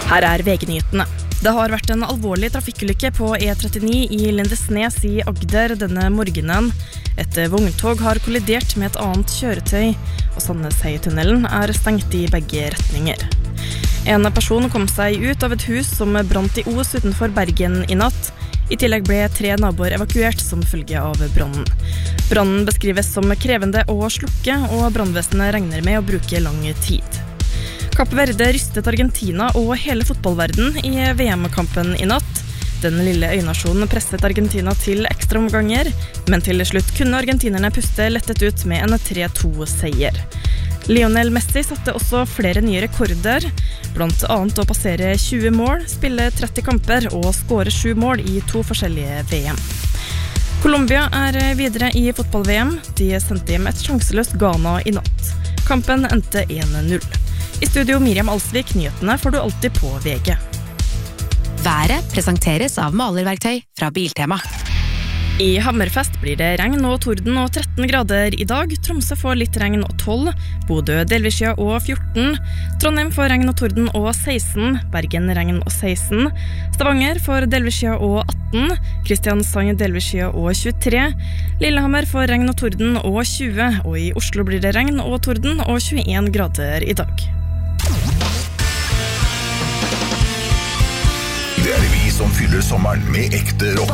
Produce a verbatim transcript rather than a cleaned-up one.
Her er V G-nyhetene. Det har vært en alvorlig trafikkulykke på E trettini i Lindesnes i Agder denne morgenen. Et vogntog har kollidert med et annet kjøretøy, og Sandnesheitunnelen er stengt i begge retninger. En person kom seg ut av et hus som brant i Os utenfor Bergen i natt. I tillegg ble tre naboer evakuert som følge av brannen. Brannen beskrives som krevende å slukke, og brannvesenet regner med å bruke lang tid. Kapp Verde rystet Argentina og hele fotballverden i V M-kampen i natt. Den lille øynasjonen presset Argentina til ekstraomganger, men til slutt kunne argentinerne puste lettet ut med en tre to-seier. Lionel Messi satte også flere nye rekorder, blant annet å passere tjue mål, spille tretti kamper og skåre sju mål i to forskjellige V M. Colombia er videre i fotball-V M. De sendte hjem et sjanseløst Ghana i natt. Kampen endte en null. I studio Miriam Alsvik, nyhetene får du alltid på V G. Været presenteres av malerverktøy fra Biltema. I Hammerfest blir det regn og torden og tretten grader i dag. Tromsø får litt regn og tolv. Bodø delvis skya og fjorten. Trondheim får regn og torden og seksten. Bergen regn og seksten. Stavanger får delvis skya og atten. Kristiansand delvis skya og tjuetre. Lillehammer får regn og torden og tjue. Og i Oslo blir det regn og torden og tjueen grader i dag. Det er vi som fyller sommeren med ekte rock.